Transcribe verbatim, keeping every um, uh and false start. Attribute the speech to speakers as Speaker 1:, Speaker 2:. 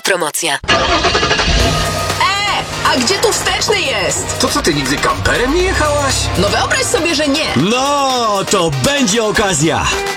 Speaker 1: promocja.
Speaker 2: A gdzie tu wsteczny jest?
Speaker 3: To co, ty nigdy kamperem nie jechałaś?
Speaker 2: No wyobraź sobie, że nie.
Speaker 4: No, to będzie okazja.